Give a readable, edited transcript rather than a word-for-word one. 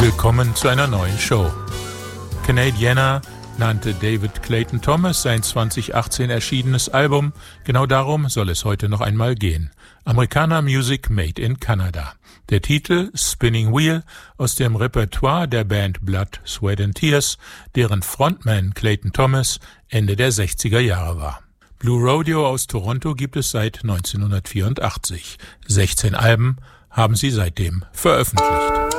Willkommen zu einer neuen Show. Canadiana nannte David Clayton Thomas sein 2018 erschienenes Album. Genau darum soll es heute noch einmal gehen. Americana Music Made in Canada. Der Titel Spinning Wheel aus dem Repertoire der Band Blood, Sweat and Tears, deren Frontman Clayton Thomas Ende der 60er Jahre war. Blue Rodeo aus Toronto gibt es seit 1984. 16 Alben haben sie seitdem veröffentlicht.